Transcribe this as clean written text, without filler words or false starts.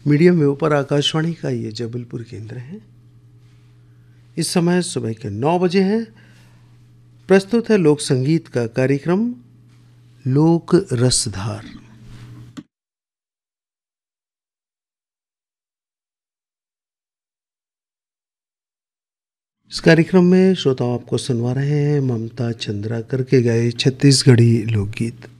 Medium wave पर आकाशवाणी का ये जबलपुर केंद्र है। इस समय सुबह के 9 बजे हैं। प्रस्तुत है लोक संगीत का कार्यक्रम लोक रसधार। इस कार्यक्रम में श्रोताओं आपको सुनवा रहे हैं ममता चंद्राकर के गाए छत्तीसगढ़ी लोकगीत।